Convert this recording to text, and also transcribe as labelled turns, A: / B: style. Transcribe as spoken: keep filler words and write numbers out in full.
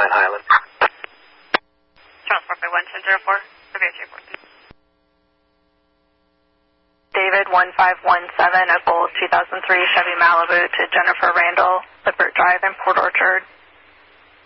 A: nine Highland.
B: Transport by one ten zero four.
C: David one five one seven, a Gold two thousand three Chevy Malibu to Jennifer Randall, Lippert Drive in Port Orchard.